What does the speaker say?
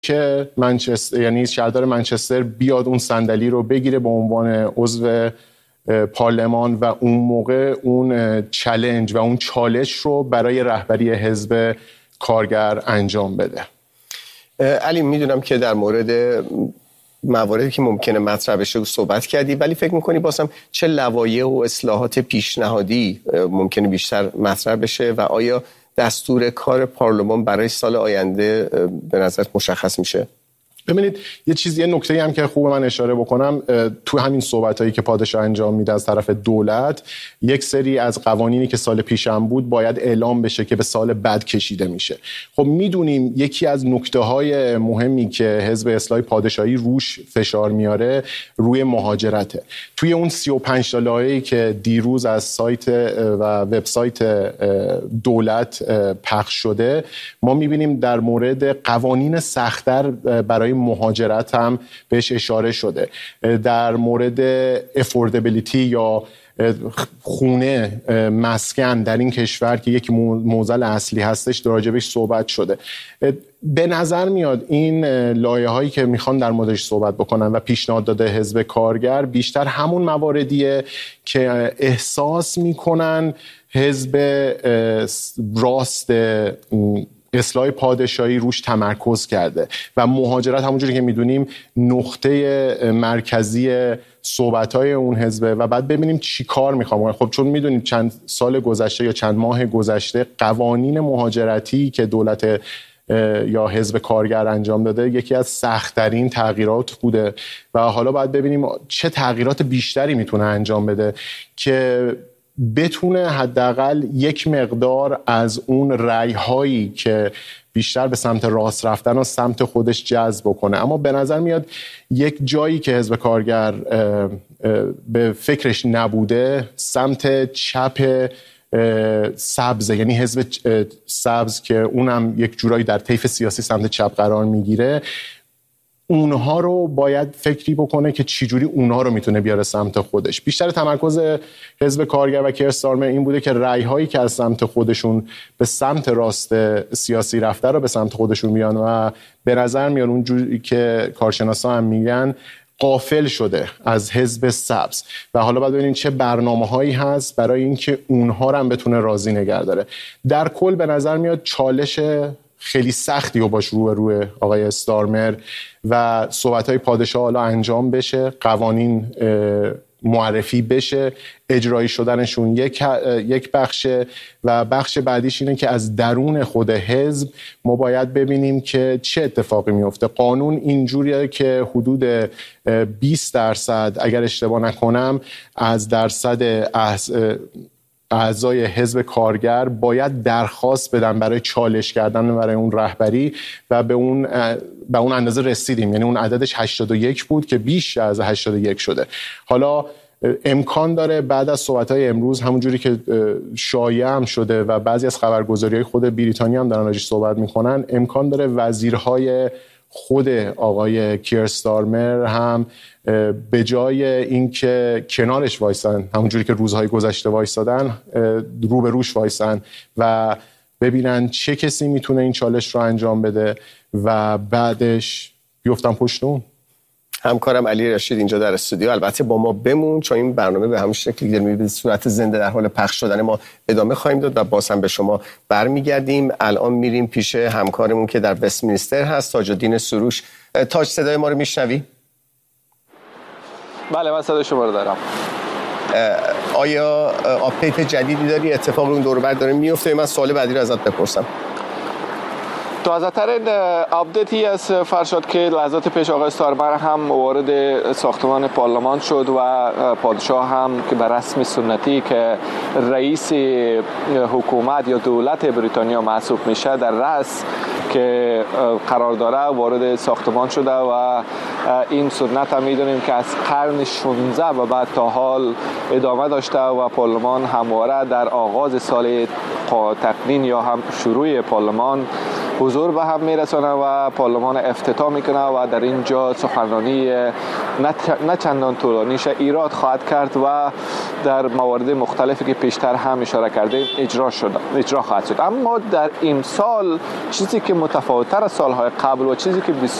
که منچستر، یعنی شهردار منچستر بیاد اون صندلی رو بگیره به عنوان عضو پارلمان و اون موقع اون چالش و اون چالش رو برای رهبری حزب کارگر انجام بده. علی، میدونم که در مورد مواردی که ممکنه مطرح بشه صحبت کردی، ولی فکر میکنی بازم چه لوایح و اصلاحات پیشنهادی ممکنه بیشتر مطرح بشه و آیا دستور کار پارلمان برای سال آینده به نظرت مشخص میشه؟ ببینید یه نکته‌ای هم که خوبه من اشاره بکنم، تو همین صحبتایی که پادشاه انجام میده از طرف دولت، یک سری از قوانینی که سال پیشم بود باید اعلام بشه که به سال بعد کشیده میشه. خب میدونیم یکی از نکته‌های مهمی که حزب اصلاح پادشاهی روش فشار میاره روی مهاجرته. توی اون 35 تا لایحه‌ای که دیروز از سایت و وبسایت دولت پخش شده، ما میبینیم در مورد قوانین سخت‌تر برای مهاجرت هم بهش اشاره شده. در مورد افوردبیلیتی یا خونه، مسکن در این کشور که یک معضل اصلی هستش، در راجبش صحبت شده. به نظر میاد این لایحه‌هایی که میخوان در موردش صحبت بکنن و پیشنهاد داده حزب کارگر بیشتر همون مواردیه که احساس میکنن حزب راست اصلاح پادشاهی روش تمرکز کرده و مهاجرت همونجوری که میدونیم نقطه مرکزی صحبت‌های اون حزبه و بعد ببینیم چی کار میخوام. خب چون میدونیم چند سال گذشته یا چند ماه گذشته قوانین مهاجرتی که دولت یا حزب کارگر انجام داده یکی از سخت‌ترین تغییرات بوده و حالا باید ببینیم چه تغییرات بیشتری میتونه انجام بده که بتونه حداقل یک مقدار از اون رأی‌هایی که بیشتر به سمت راست رفتن و سمت خودش جذب کنه. اما به نظر میاد یک جایی که حزب کارگر به فکرش نبوده سمت چپ سبز، یعنی حزب سبز که اونم یک جورایی در طیف سیاسی سمت چپ قرار میگیره، اونها رو باید فکری بکنه که چجوری اونها رو میتونه بیاره سمت خودش. بیشتر تمرکز حزب کارگر و کیر استارمر این بوده که رأی‌هایی که از سمت خودشون به سمت راست سیاسی رفته رو به سمت خودشون میان و به نظر میاد اونجوری که کارشناسا هم میگن غافل شده از حزب سبز و حالا باید ببینیم چه برنامه‌هایی هست برای اینکه اونها رو هم بتونه راضی نگه داره. در کل به نظر میاد چالش خیلی سختی رو باش روی آقای استارمر و صحبت‌های پادشاه حالا انجام بشه، قوانین معرفی بشه، اجرایی شدنشون یک بخشه و بخش بعدیش اینه که از درون خود حزب ما باید ببینیم که چه اتفاقی میفته. قانون اینجوریه که حدود 20% اگر اشتباه نکنم از درصد اعضای حزب کارگر باید درخواست بدن برای چالش کردن برای اون رهبری و به اون اندازه رسیدیم، یعنی اون عددش 81 بود که بیش از 81 شده. حالا امکان داره بعد از صحبت‌های امروز همونجوری که شایعه هم شده و بعضی از خبرگزاری‌های خود بریتانیا هم دارن راجعش صحبت می‌کنن، امکان داره وزیرهای خود آقای کیر استارمر هم به جای اینکه کنارش وایسن همونجوری که روزهای گذشته وایسادن رو به روش وایسن و ببینن چه کسی میتونه این چالش رو انجام بده و بعدش بیفتن پشت اون. همکارم علی رشید اینجا در استودیو، البته با ما بمون چون این برنامه به همین شکلی که می‌بینید صورت زنده در حال پخش شدن ما ادامه خواهیم داد و باز هم به شما برمیگردیم. الان میریم پیش همکارمون که در وستمینستر هست، تاج الدین سروش. تاج، صدای ما رو میشنوی؟ بله، من صدای شما رو دارم. آیا آپدیت جدیدی داری؟ اتفاق اون دور بر داره میفته؟ من سوال بعدی رو ازت بپرسم. تازه‌ترین آپدیتی از فرشاد که لحظات پیش آقای استارمر هم وارد ساختمان پارلمان شد و پادشاه هم که به رسم سنتی که رئیس حکومت یا دولت بریتانیا محسوب میشه در رأس که قرار داره وارد ساختمان شده و این سنت هم میدونیم که از قرن 16 و بعد تا حال ادامه داشته و پارلمان همواره در آغاز سال تقنین یا هم شروع پارلمان حضور به هم میرسونه و پارلمان افتتاح میکنه و در اینجا سخنرانی نه چندان طولانیش ایراد خواهد کرد و در موارد مختلفی که پیشتر هم اشاره کردیم اجرا خواهد شد. اما در این سال چیزی که متفاوت‌تر از سالهای قبل و چیزی که